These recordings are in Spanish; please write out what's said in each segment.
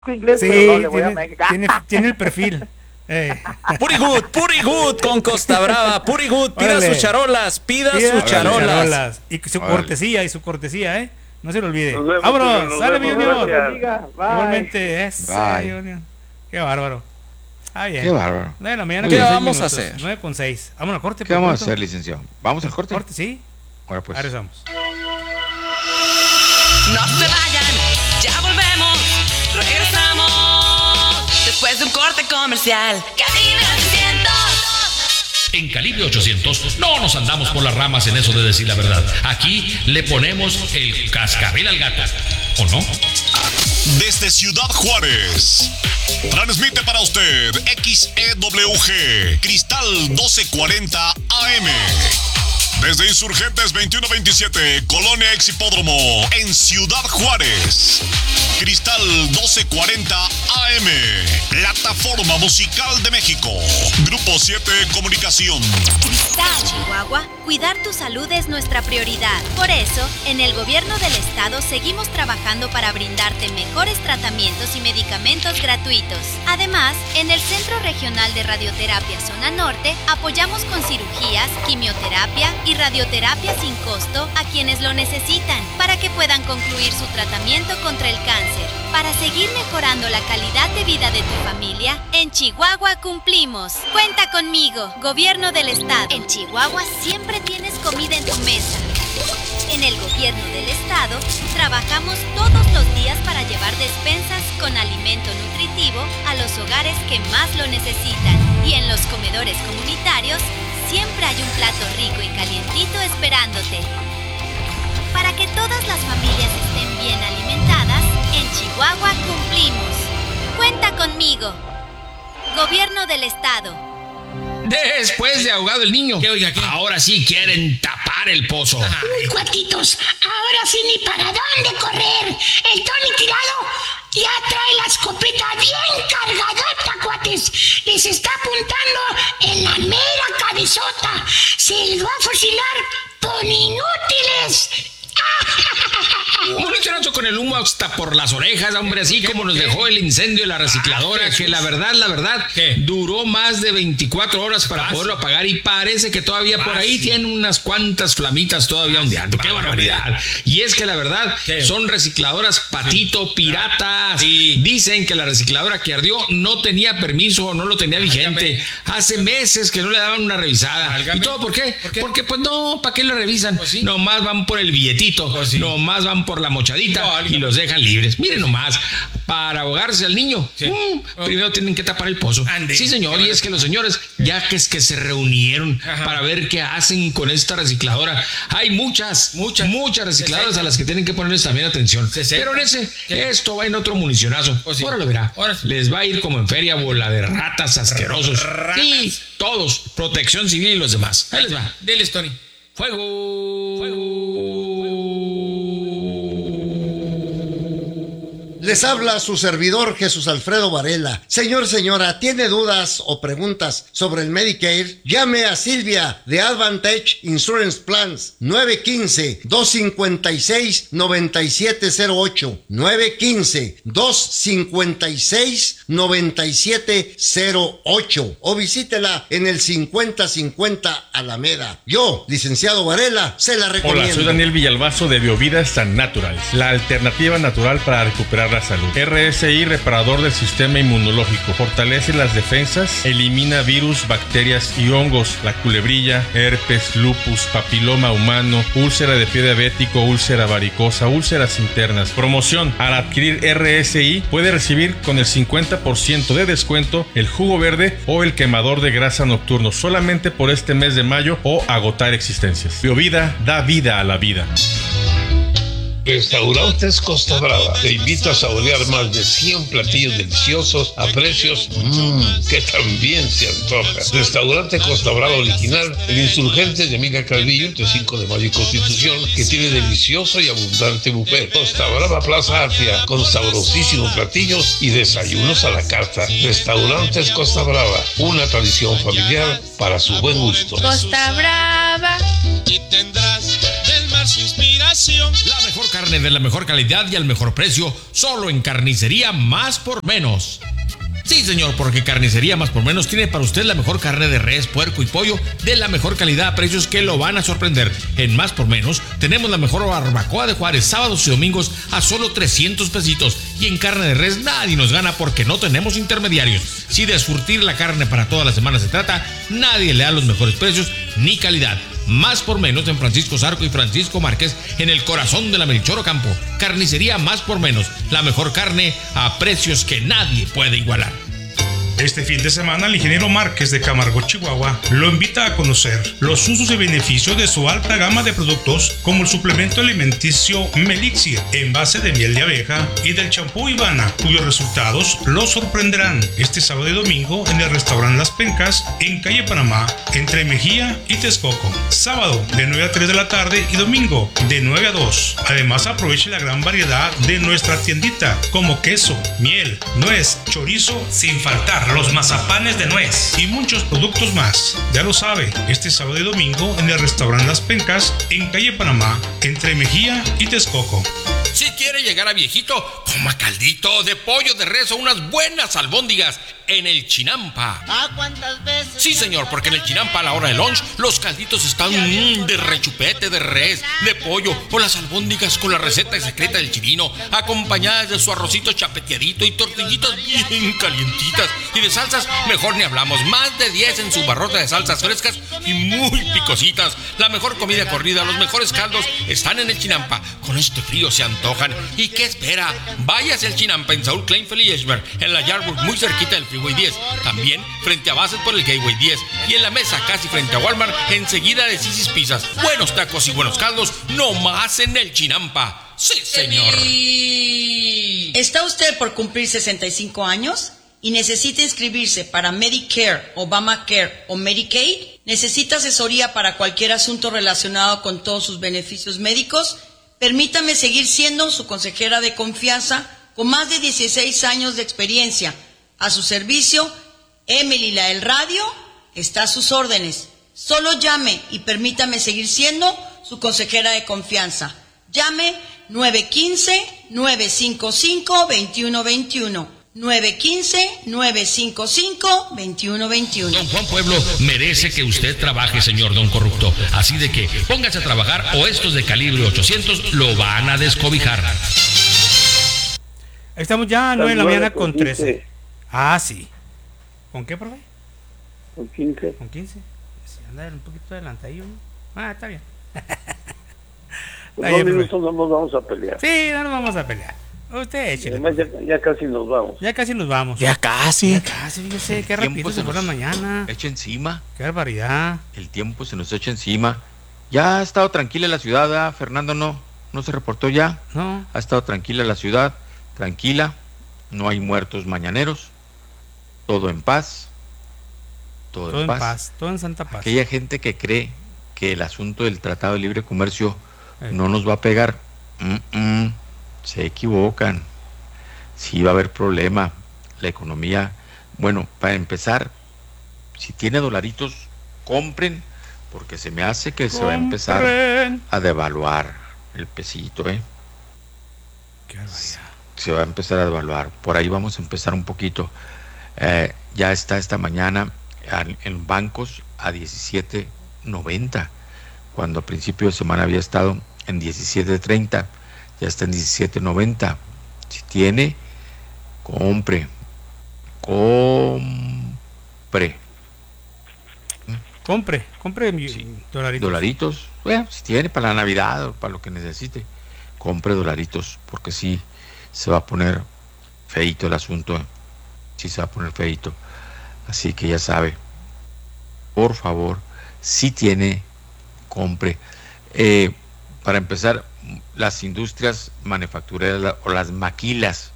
inglés, Sí, pero no le voy a México. tiene el perfil. Puri Good con Costa Brava. Puri Good, pida Órale. sus charolas, pida Pida sus charolas. Y su cortesía, No se lo olvide. Nos vemos, Vámonos, nos sale vemos, mi Junior. gracias. Bye. Igualmente, ese Bye. Junior. Qué bárbaro. Ah, bien. Qué bárbaro. 9 de la mañana. ¿Qué con 6 vamos a minutos, hacer? 9:06. Vámonos al corte. ¿Qué por vamos a pronto. hacer, licenciado? ¿Vamos al corte? Corte, sí. Ahora pues. Ahora regresamos. No se vayan, ya volvemos, regresamos después de un corte comercial. Calibre 800. En Calibre 800 no nos andamos por las ramas en eso de decir la verdad. Aquí le ponemos el cascabel al gato, ¿o no? Desde Ciudad Juárez, transmite para usted XEWG Cristal 1240 AM. Desde Insurgentes 2127, Colonia Exhipódromo, en Ciudad Juárez. Cristal 1240 AM, Plataforma Musical de México. Grupo 7 Comunicación. Cristal, Chihuahua, cuidar tu salud es nuestra prioridad. Por eso, en el gobierno del estado seguimos trabajando para brindarte mejores tratamientos y medicamentos gratuitos. Además, en el Centro Regional de Radioterapia Zona Norte, apoyamos con cirugías, quimioterapia y radioterapia sin costo a quienes lo necesitan, para que puedan concluir su tratamiento contra el cáncer. Para seguir mejorando la calidad de vida de tu familia, en Chihuahua cumplimos. Cuenta conmigo, Gobierno del Estado. En Chihuahua siempre tienes comida en tu mesa. En el Gobierno del Estado, trabajamos todos los días para llevar despensas con alimento nutritivo a los hogares que más lo necesitan. Y en los comedores comunitarios, siempre hay un plato rico y calientito esperándote. Para que todas las familias estén bien alimentadas, en Chihuahua cumplimos. Cuenta conmigo. Gobierno del Estado. Después de ahogado el niño, ahora sí quieren tapar el pozo. Uy, cuatitos, ahora sí ni para dónde correr. El Tony Tirado ya trae la escopeta bien cargadota, cuates. Les está apuntando en la mera cabezota. Se les va a fusilar por inútiles. Monitorando con el humo hasta por las orejas, hombre, así como nos dejó el incendio de la recicladora, que la verdad, duró más de 24 horas para poderlo apagar y parece que todavía por ahí tienen unas cuantas flamitas todavía ondeando. ¡Qué barbaridad! Y es que la verdad, son recicladoras patito, piratas. Dicen que la recicladora que ardió no tenía permiso, no lo tenía vigente. Hace meses que no le daban una revisada. ¿Y todo por qué? Porque pues no, ¿para qué lo revisan? Nomás van por el billetito. Nomás van por la mochadita y los dejan libres. Miren nomás, para ahogarse al niño, primero tienen que tapar el pozo. Sí, señor, y es que los señores, ya que es que se reunieron para ver qué hacen con esta recicladora. Hay muchas recicladoras a las que tienen que ponerles también atención. Pero en esto va en otro municionazo. Ahora lo verá. Les va a ir como en feria, bola de ratas asquerosos. Sí, todos, Protección Civil y los demás. Ahí les va. Diles, Tony. Fuego. Les habla su servidor Jesús Alfredo Varela. Señor, señora, ¿tiene dudas o preguntas sobre el Medicare? Llame a Silvia de Advantage Insurance Plans 915-256-9708 915-256-9708 o visítela en el 5050 Alameda. Yo, licenciado Varela, se la recomiendo. Hola, soy Daniel Villalbazo de Biovidas Tan Naturals, la alternativa natural para recuperar la salud. RSI, reparador del sistema inmunológico, fortalece las defensas, elimina virus, bacterias y hongos, la culebrilla, herpes, lupus, papiloma humano, úlcera de pie diabético, úlcera varicosa, úlceras internas. Promoción: al adquirir RSI puede recibir con el 50% de descuento el jugo verde o el quemador de grasa nocturno solamente por este mes de mayo o agotar existencias. Biovida da vida a la vida. Restaurantes Costa Brava te invita a saborear más de 100 platillos deliciosos a precios que también se antoja. Restaurante Costa Brava original, el Insurgente de Emilia Calvillo, entre 5 de mayo y Constitución, que tiene delicioso y abundante buffet. Costa Brava Plaza Artia, con sabrosísimos platillos y desayunos a la carta. Restaurantes Costa Brava, una tradición familiar para su buen gusto. Costa Brava. Y tendrás del mar su inspiración. La mejor carne carne de la mejor calidad y al mejor precio, solo en Carnicería Más por Menos. Sí, señor, porque Carnicería Más por Menos tiene para usted la mejor carne de res, puerco y pollo de la mejor calidad a precios que lo van a sorprender. En Más por Menos tenemos la mejor barbacoa de Juárez, sábados y domingos a solo 300 pesitos. Y en carne de res nadie nos gana porque no tenemos intermediarios. Si de surtir la carne para toda la semana se trata, nadie le da los mejores precios ni calidad. Más por Menos en Francisco Zarco y Francisco Márquez, en el corazón de la Melchor Ocampo. Carnicería Más por Menos, la mejor carne a precios que nadie puede igualar. Este fin de semana, el ingeniero Márquez de Camargo, Chihuahua, lo invita a conocer los usos y beneficios de su alta gama de productos, como el suplemento alimenticio Melixir, en base de miel de abeja, y del champú Ivana, cuyos resultados lo sorprenderán este sábado y domingo en el restaurante Las Pencas, en calle Panamá, entre Mejía y Texcoco. Sábado de 9 a 3 de la tarde y domingo de 9 a 2. Además, aproveche la gran variedad de nuestra tiendita, como queso, miel, nuez, chorizo, sin faltar los mazapanes de nuez y muchos productos más. Ya lo sabe, este sábado y domingo en el restaurante Las Pencas, en calle Panamá, entre Mejía y Texcoco. Si quiere llegar a viejito, coma caldito de pollo de res o unas buenas albóndigas en el Chinampa. ¿Cuántas veces? Sí, señor, porque en el Chinampa a la hora de lunch los calditos están de rechupete, de res, de pollo o las albóndigas con la receta secreta del chilino, acompañadas de su arrocito chapeteadito y tortillitas bien calientitas. Y de salsas, mejor ni hablamos. Más de 10 en su barrota de salsas frescas y muy picositas. La mejor comida corrida, los mejores caldos están en el Chinampa. Con este frío se antojan. ¿Y qué espera? Váyase al Chinampa en Saúl Kleinfeld y Esber, en la Yardwood, muy cerquita del Freeway 10. También frente a Bassett por el Gateway 10. Y en la mesa casi frente a Walmart, enseguida de Sisi's Pizzas. Buenos tacos y buenos caldos, no más en el Chinampa. Sí, señor. ¿Está usted por cumplir 65 años? ¿Y necesita inscribirse para Medicare, Obamacare o Medicaid? ¿Necesita asesoría para cualquier asunto relacionado con todos sus beneficios médicos? Permítame seguir siendo su consejera de confianza con más de 16 años de experiencia. A su servicio, Emily la del radio está a sus órdenes. Solo llame y permítame seguir siendo su consejera de confianza. Llame 915-955-2121. 915-955-2121. Don Juan Pueblo merece que usted trabaje, señor Don Corrupto. Así de que póngase a trabajar o estos de calibre 800 lo van a descobijar. Ahí estamos ya a 9 de la mañana con 13. Ah, sí. ¿Con qué, profe? Con 15. Con 15. Sí, anda un poquito adelantadillo, ¿no? Está bien. Pues 2 minutos no nos vamos a pelear. Sí, no nos vamos a pelear. Usted échale. Además, ya casi nos vamos. Ya casi nos vamos. Ya casi. Fíjese, qué rápido se fue la mañana. Echa encima. Qué barbaridad. El tiempo se nos echa encima. Ya ha estado tranquila la ciudad, ¿verdad? Fernando no se reportó ya. No. Ha estado tranquila la ciudad, tranquila. No hay muertos mañaneros. Todo en paz. Todo en paz. Todo en santa paz. Aquella gente que cree que el asunto del Tratado de Libre Comercio no nos va a pegar. Se equivocan. Sí va a haber problema. La economía, bueno, para empezar, si tiene dolaritos, compren, porque se me hace que se va a empezar a devaluar el pesito, Qué barbaridad. Se va a empezar a devaluar. Por ahí vamos a empezar un poquito. Ya está esta mañana en bancos a 17.90, cuando a principio de semana había estado en 17.30. Ya está en 17.90. Si tiene, compre. Compre dolaritos. Dolaritos. Bueno, si tiene para la Navidad o para lo que necesite, compre dolaritos, porque sí se va a poner feito el asunto. Sí se va a poner feito. Así que ya sabe, por favor, si tiene, compre. Para empezar, las industrias manufactureras o las maquilas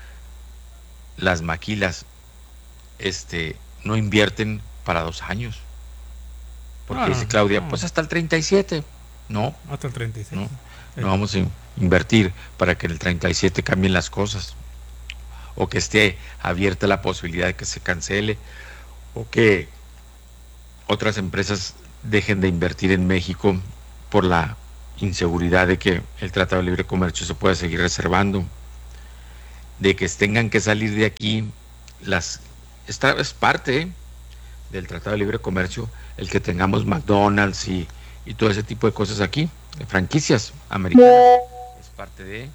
no invierten para 2 años, porque dice Claudia, pues hasta el 37. No, hasta el 36. No vamos a invertir para que en el 37 cambien las cosas, o que esté abierta la posibilidad de que se cancele, o que otras empresas dejen de invertir en México por la inseguridad de que el Tratado de Libre Comercio se pueda seguir reservando, de que tengan que salir de aquí esta es parte del Tratado de Libre Comercio, el que tengamos McDonald's y todo ese tipo de cosas aquí, de franquicias americanas, es parte de...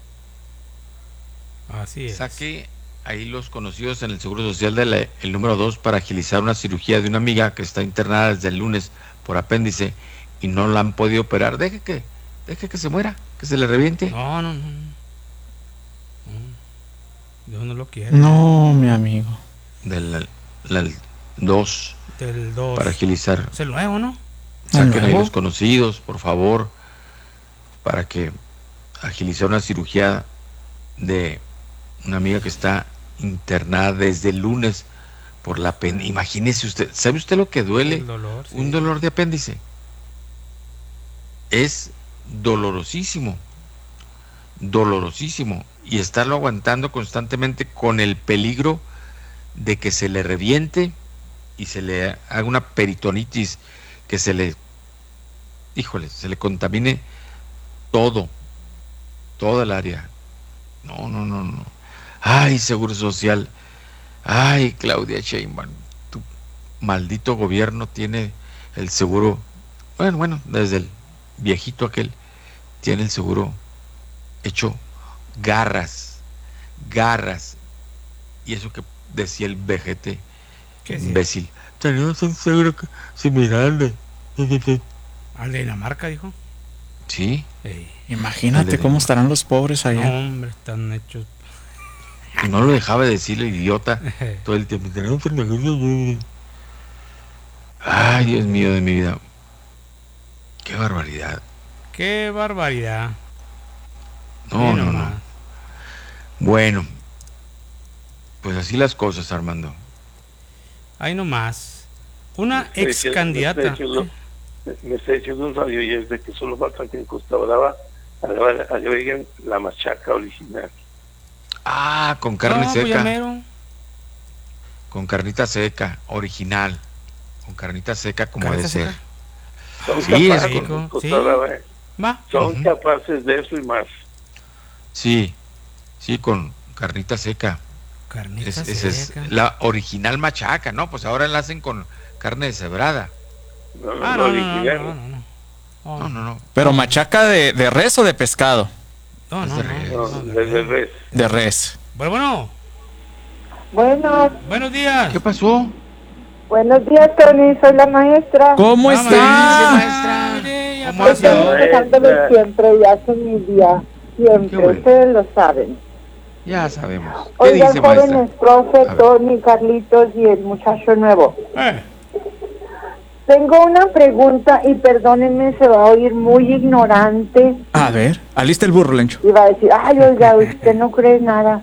Así es. Saque ahí los conocidos en el Seguro Social el número 2 para agilizar una cirugía de una amiga que está internada desde el lunes por apéndice y no la han podido operar. Deje que se muera, que se le reviente. No. Dios no lo quiere. No, mi amigo. Del 2 para agilizar. Es el nuevo, ¿no? Saquen ahí los conocidos, por favor, para que agilizar una cirugía de una amiga que está internada desde el lunes por la apéndice. Imagínese usted, ¿sabe usted lo que duele? Dolor, sí. Un dolor de apéndice. Es dolorosísimo. Y estarlo aguantando constantemente con el peligro de que se le reviente y se le haga una peritonitis, que se le contamine toda el área. No. Ay, Seguro Social. Ay, Claudia Sheinbaum, tu maldito gobierno tiene el seguro, bueno, desde el viejito aquel, tiene el seguro hecho garras. Y eso que decía el vejete imbécil. Tenemos un seguro similar al de Dinamarca, dijo. Sí. Imagínate cómo estarán los pobres allá. No, hombre, están hechos. Y no lo dejaba de decir el idiota todo el tiempo. Ay, Dios mío de mi vida. Qué barbaridad. No. Bueno, pues así las cosas, Armando. Ahí nomás. Una ex candidata. Me está diciendo un radio y es de que solo falta que en Costa Brava agreguen la machaca original. Ah, con carne seca. Pues con carnita seca, original. Con carnita seca como debe ser. Son Sí, capaces, es en Costa Brava, son capaces de eso y más. Sí, con carnita seca. Esa es la original machaca, ¿no? Pues ahora la hacen con carne deshebrada. No. Pero machaca de res o de pescado. De res. De res. Bueno. Buenos días. ¿Qué pasó? Buenos días, Tony. Soy la maestra. ¿Cómo está? Maestra. Estoy dejándole siempre y hace mi día. Siempre. Ustedes lo saben. Ya sabemos. ¿Qué Oigan, dice, maestra? jóvenes, profe, Tony, Carlitos y el muchacho nuevo. Tengo una pregunta y perdónenme, se va a oír muy ignorante. A ver, alista el burro, Lencho. Y va a decir, ay, oiga, usted no cree nada.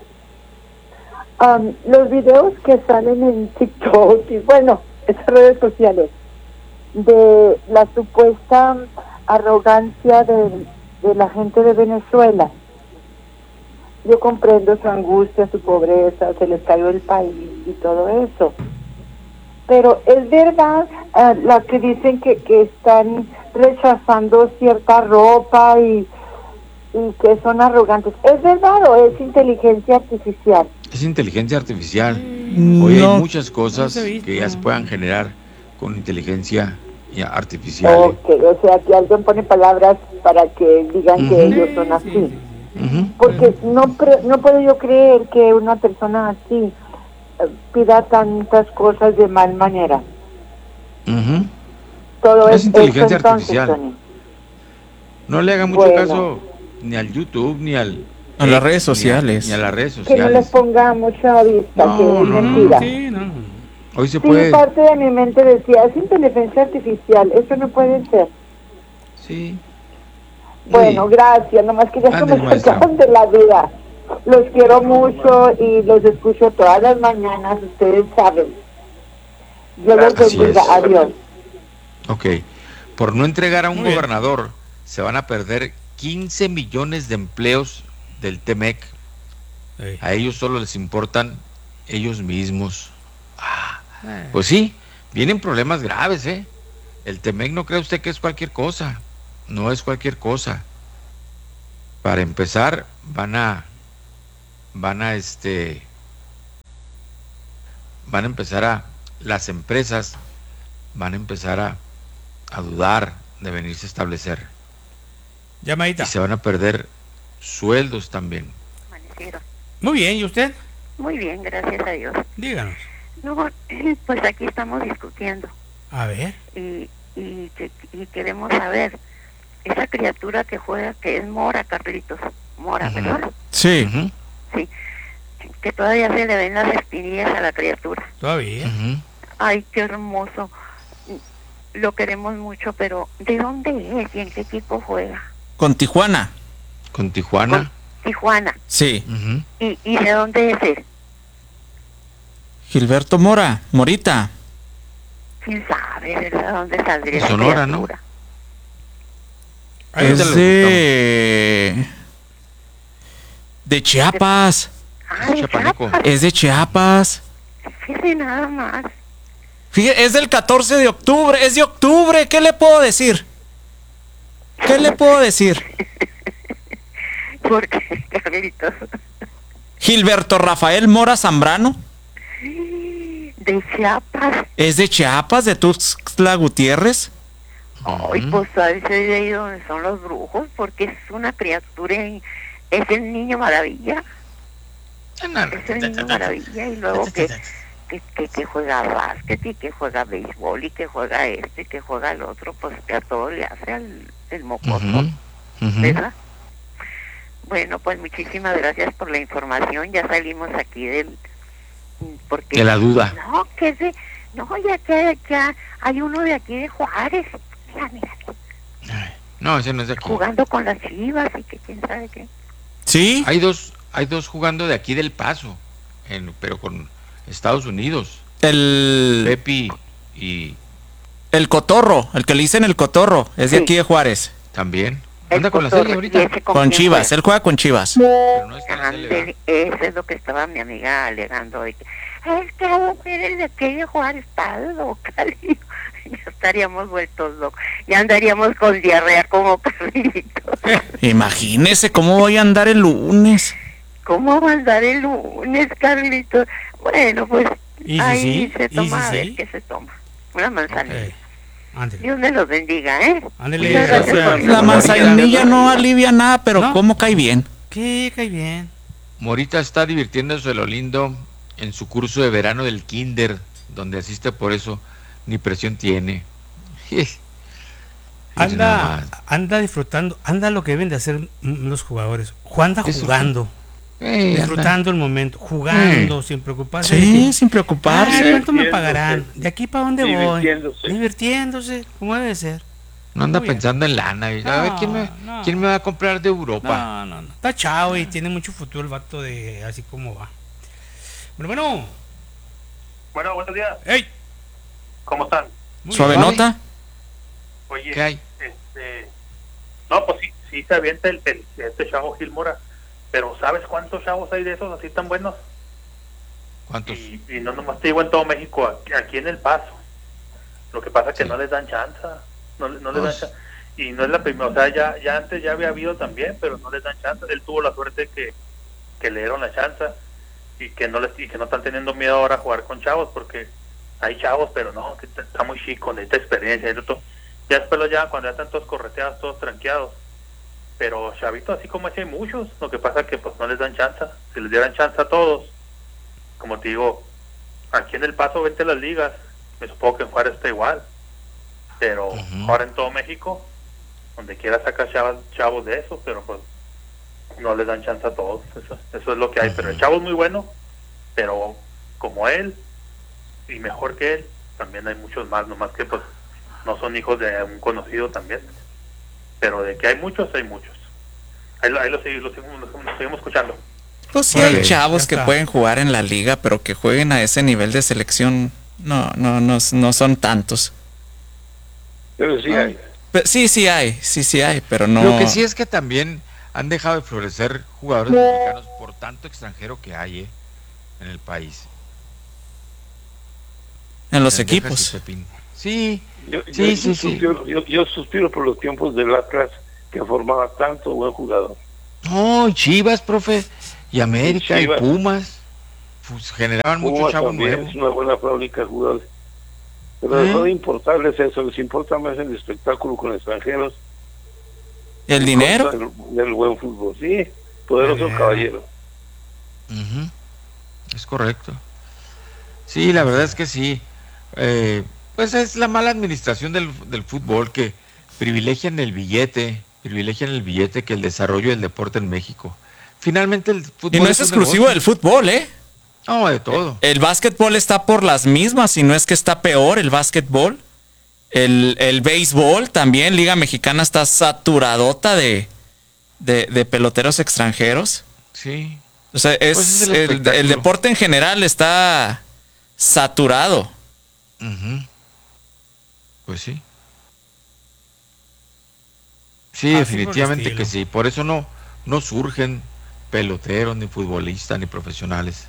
Los videos que salen en TikTok y bueno, esas redes sociales de la supuesta arrogancia de la gente de Venezuela. Yo comprendo su angustia, su pobreza, se les cayó el país y todo eso. Pero es verdad la que dicen que están rechazando cierta ropa y que son arrogantes. ¿Es verdad o es inteligencia artificial? Es inteligencia artificial. No, Hoy hay muchas cosas que ya se puedan generar con inteligencia artificial. Ok, o sea que alguien pone palabras para que digan que ellos son así. Porque no puedo yo creer que una persona así pida tantas cosas de mal manera. Todo es inteligencia eso, entonces, artificial. Tony. No le haga mucho caso ni al YouTube ni a las redes sociales. Ni a las redes Que no sociales. les ponga mucha vista, que es mentira. Hoy se Sí, puede. parte de mi mente decía, es inteligencia artificial, eso no puede ser. Sí. Bueno, gracias, nomás que ya se Ándale, me maestra. sacaron de la vida. Los quiero mucho y los escucho todas las mañanas, ustedes saben. Yo los Así bendiga, es. adiós. Ok. Por no entregar a un gobernador, se van a perder 15 millones de empleos del TEMEC. A ellos solo les importan ellos mismos. Pues sí, vienen problemas graves, ¿eh? El TEMEC no cree usted que es cualquier cosa. no es cualquier cosa. Para empezar, van a empezar las empresas van a empezar a dudar de venirse a establecer. Llamadita. Y se van a perder sueldos también. Muy bien, ¿y usted? Muy bien, gracias a Dios. Díganos. No, pues aquí estamos discutiendo. A ver. Y queremos saber, esa criatura que juega, que es Mora, Carlitos. Mora, ¿verdad? Sí. Sí. Que todavía se le ven las espinillas a la criatura. Todavía. Ay, qué hermoso. Lo queremos mucho, pero ¿de dónde es y en qué equipo juega? Con Tijuana. ¿Con Tijuana? Tijuana. Sí. ¿Y de dónde es él? Gilberto Mora, Morita. ¿Quién sabe, verdad? ¿Dónde saldría esa Sonora, ¿no? criatura? Es de Chiapas. Ah, de Chiapas. Es de Chiapas. Fíjese nada más. Fíjate, es del 14 de octubre. Es de octubre. ¿Qué le puedo decir? ¿Qué le puedo decir? ¿Por qué, Carlitos? Gilberto Rafael Mora Zambrano. De Chiapas. Es de Chiapas, de Tuxtla Gutiérrez. Ay, pues sabes de ahí donde son los brujos, porque es una criatura, es el niño maravilla. Es el niño maravilla, y luego que juega básquet, y que juega béisbol, y que juega y que juega el otro, pues que a todo le hace el mocoso, ¿verdad? Bueno, pues muchísimas gracias por la información, ya salimos aquí de la duda. No, ya hay uno de aquí de Juárez. Mira. No, ese no es de aquí. Jugando con las Chivas y que quién sabe qué. Sí. Hay dos jugando de aquí del Paso, pero con Estados Unidos. Pepi y el Cotorro, el que le dicen el Cotorro, es de aquí de Juárez. También. Anda con la serie ahorita. Con Chivas, él juega con Chivas. Pero no está en la serie. Eso es lo que estaba mi amiga alegando de que es que mujeres de aquí de Juárez está loca. Ya estaríamos vueltos locos. Ya andaríamos con diarrea como Carlitos. Imagínese cómo voy a andar el lunes. ¿Cómo va a andar el lunes, Carlitos? Bueno, pues ahí se toma, a ver qué se toma. Una manzanilla. Dios me los bendiga, ¿eh? La manzanilla no alivia nada, pero ¿cómo cae bien? ¿Qué cae bien? Morita está divirtiéndose de lo lindo en su curso de verano del kinder, donde asiste, por eso ni presión tiene. Anda disfrutando, anda lo que deben de hacer los jugadores. Anda jugando, disfrutando el momento, jugando sin preocuparse. Sí, sin preocuparse. ¿Cuánto me pagarán? ¿De aquí para dónde voy? Divirtiéndose, como debe ser. No anda pensando en lana. A ver, ¿quién me va a comprar de Europa? No. Está chavo y tiene mucho futuro el vato de así como va. Bueno. Bueno, buenos días. ¡Ey! ¿Cómo están? ¿Suave nota? Oye, ¿qué hay? No, pues sí se avienta este chavo Gil Mora, pero ¿sabes cuántos chavos hay de esos así tan buenos? ¿Cuántos? Y no nomás te digo en todo México, aquí en El Paso. Lo que pasa es que no les dan chance, no les dan chance. Y no es la primera, o sea, ya antes ya había habido también, pero no les dan chance. Él tuvo la suerte que le dieron la chance y que no están teniendo miedo ahora a jugar con chavos, porque hay chavos, pero no, que está muy chico, necesita experiencia y todo. Ya después cuando ya están todos correteados, todos tranqueados. Pero chavitos así como ese hay muchos, lo que pasa es que pues no les dan chance. Si les dieran chance a todos, como te digo, aquí en El Paso vente las ligas, me supongo que en Juárez está igual, pero ahora en todo México, donde quiera sacar chavos de esos, pero pues no les dan chance a todos, eso es lo que hay. Pero el chavo es muy bueno, pero como él y mejor que él, también hay muchos más, nomás que pues no son hijos de un conocido también, pero de que hay muchos. Ahí lo seguimos escuchando. Pues sí, hay chavos que pueden jugar en la liga, pero que jueguen a ese nivel de selección no son tantos. Pero sí hay. Sí hay, pero no. Lo que sí es que también han dejado de florecer jugadores mexicanos por tanto extranjero que hay en el país. En los equipos. Sí, yo suspiro por los tiempos del Atlas, que formaba tanto buen jugador. No, y Chivas, profe, y América, y Pumas, pues generaban muchos chavos nuevos. Es una buena fábrica de jugadores. Pero lo importable es eso, les importa más el espectáculo con extranjeros. ¿El dinero? Del buen fútbol, sí, poderoso caballero. Es correcto. Sí, la verdad es que sí. Pues es la mala administración del fútbol, que privilegian el billete que el desarrollo del deporte en México. Finalmente el fútbol... Y no es exclusivo del fútbol, ¿eh? No, de todo. El básquetbol está por las mismas, si no es que está peor el básquetbol. El béisbol también, Liga Mexicana está saturadota de peloteros extranjeros. Sí. O sea, Pues el deporte en general está saturado. Pues sí. Sí, definitivamente que sí. Por eso no surgen peloteros, ni futbolistas, ni profesionales.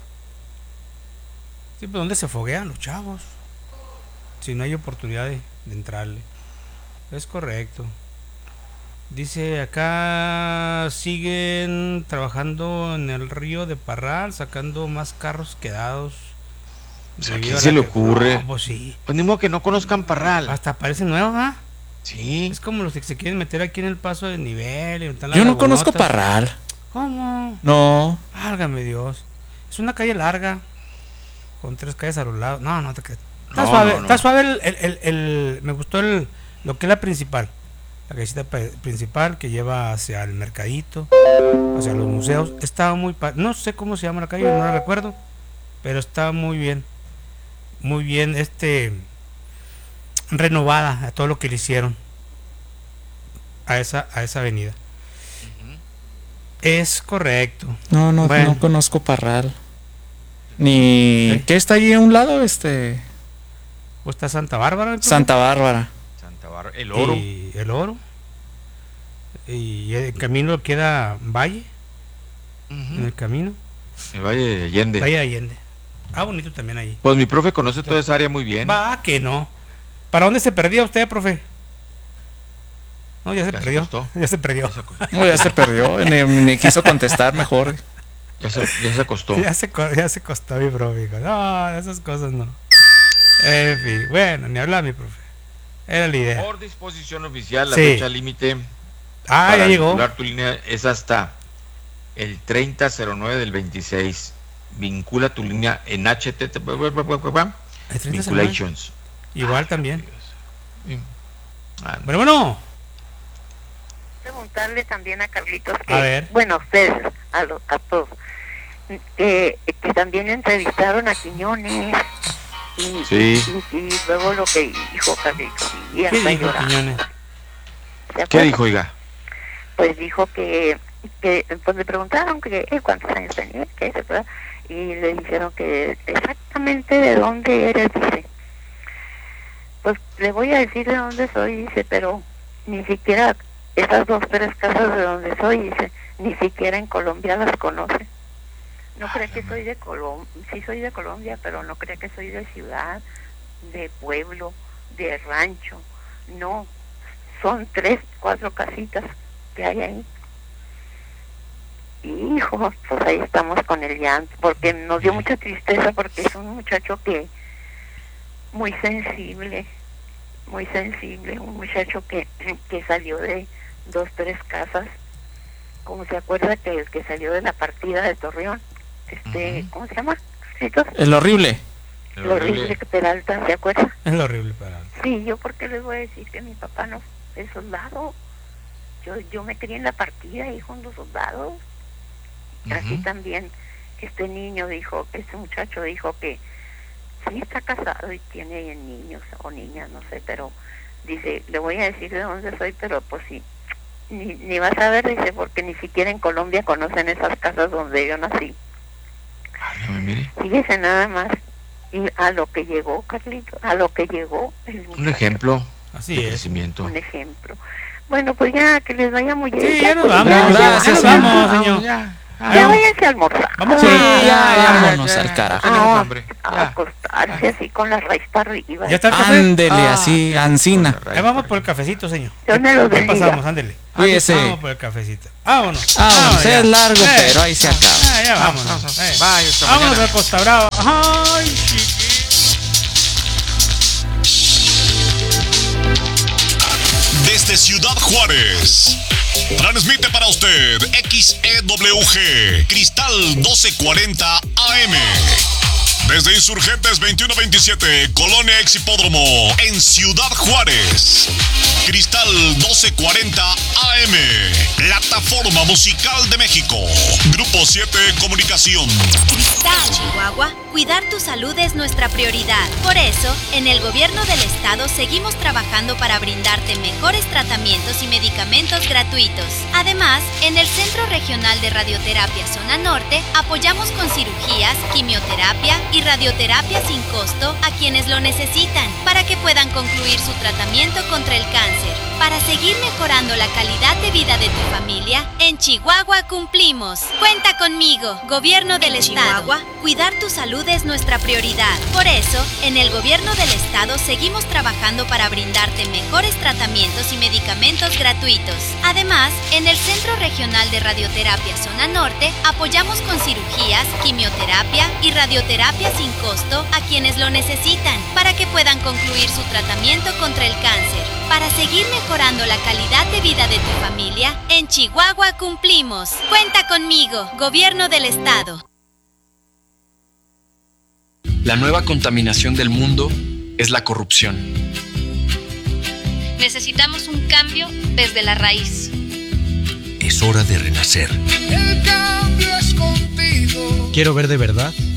Sí, pero ¿dónde se foguean los chavos? Si no hay oportunidad de entrarle. Es correcto. Dice acá, siguen trabajando en el río de Parral, sacando más carros quedados. Pues ¿a quién se le ocurre? No, pues sí. Pues ni modo que no conozcan Parral. Hasta parece nuevo, ¿ah? Sí. Es como los que se quieren meter aquí en el paso de nivel. Yo no conozco Parral. ¿Cómo? No. Válgame Dios. Es una calle larga, con 3 calles a los lados. No te crees. Está suave me gustó lo que es la principal. La callecita principal que lleva hacia el mercadito, hacia los museos. Estaba muy no sé cómo se llama la calle, no la recuerdo, pero está muy bien. Muy bien, renovada a todo lo que le hicieron a esa avenida. Es correcto. No conozco Parral. Ni ¿qué está allí a un lado? ¿O está Santa Bárbara? Santa Bárbara. El Oro. Y el Oro. Y el camino queda Valle. En el camino. El Valle de Allende. Valle de Allende. Bonito también ahí. Pues mi profe conoce toda esa área muy bien. Va, que no. ¿Para dónde se perdía usted, profe? No, ya se perdió. Ya se perdió. No, ya se perdió. Ni quiso contestar mejor. Ya se acostó. Ya se costó mi profe. No, esas cosas no. En fin, bueno, ni hablar mi profe. Era la idea. Por disposición oficial, la fecha límite ya llegó. Tu línea es hasta el 30/09 del 26. Vincula tu línea en HTTP Vinculations. Igual también. Bueno. Preguntarle también a Carlitos que, a ver. Bueno, a ustedes, a todos, que también entrevistaron a Quiñones y luego lo que dijo Carlitos. ¿Qué dijo Quiñones? ¿Qué dijo, oiga? Pues dijo que pues le preguntaron que cuántos años tenía, y le dijeron que exactamente de dónde eres, dice. Pues le voy a decir de dónde soy, dice, pero ni siquiera esas 2, 3 casas de donde soy, dice, ni siquiera en Colombia las conoce. No cree que soy de Colombia, sí soy de Colombia, pero no cree que soy de ciudad, de pueblo, de rancho. No, son 3, 4 casitas que hay ahí. Hijo, pues ahí estamos con el llanto, porque nos dio mucha tristeza, porque es un muchacho que muy sensible, un muchacho que salió de 2, 3 casas, como se acuerda que el que salió de la partida de Torreón, ¿cómo se llama? El horrible. El horrible Peralta, ¿se acuerda? El horrible Peralta. Sí, yo porque les voy a decir que mi papá no es soldado. Yo me crié en la partida, hijo, en los soldados. Así también este muchacho dijo que sí está casado y tiene niños o niñas, no sé, pero dice, le voy a decir de dónde soy, pero pues sí, ni vas a ver, dice, porque ni siquiera en Colombia conocen esas casas donde yo nací. Fíjese nada más, y a lo que llegó, Carlito, a lo que llegó el muchacho. Un ejemplo. Así de es. Crecimiento. Un ejemplo. Bueno, pues ya, que les vaya muy bien. Sí, ya nos vamos. Gracias, vamos, señor. Ya váyanse a almorzar. Vamos, Sí, ya, vámonos al carajo. A acostarse así con la raíz para arriba. ¿Ya está el café? Ándele, así, Ancina. Ahí vamos por el cafecito, señor. Dios me lo ¿Qué bendiga. pasamos? Ándele. Cuídese. Vamos por el cafecito. Vámonos. Vámonos, ya. es largo, pero ahí se acaba. Ya vámonos. Vaya, hasta Vámonos mañana. a Costa Brava. Ay, chiquito. Desde Ciudad Juárez, transmite para usted XEWG Cristal 1240 AM. Desde Insurgentes 2127, Colonia Exhipódromo, en Ciudad Juárez. Cristal 1240 AM, plataforma musical de México. Grupo 7 Comunicación. Cristal, Chihuahua, cuidar tu salud es nuestra prioridad. Por eso, en el gobierno del estado seguimos trabajando para brindarte mejores tratamientos y medicamentos gratuitos. Además, en el Centro Regional de Radioterapia Zona Norte, apoyamos con cirugías, quimioterapia y radioterapia sin costo a quienes lo necesitan, para que puedan concluir su tratamiento contra el cáncer. Para seguir mejorando la calidad de vida de tu familia, en Chihuahua cumplimos. Cuenta conmigo, Gobierno del Estado. Chihuahua, cuidar tu salud es nuestra prioridad. Por eso, en el Gobierno del Estado seguimos trabajando para brindarte mejores tratamientos y medicamentos gratuitos. Además, en el Centro Regional de Radioterapia Zona Norte, apoyamos con cirugías, quimioterapia y radioterapia sin costo a quienes lo necesitan, para que puedan concluir su tratamiento contra el cáncer. Para seguir mejorando la calidad de vida de tu familia, en Chihuahua cumplimos. Cuenta conmigo, Gobierno del Estado. La nueva contaminación del mundo es la corrupción. Necesitamos un cambio desde la raíz. Es hora de renacer. El cambio es contigo. Quiero ver de verdad